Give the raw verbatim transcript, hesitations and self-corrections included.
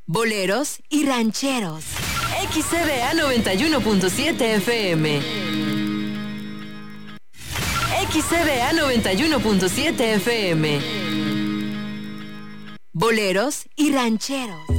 boleros y rancheros. X C D A noventa y uno punto siete F M. X C D A noventa y uno punto siete F M. Boleros y rancheros.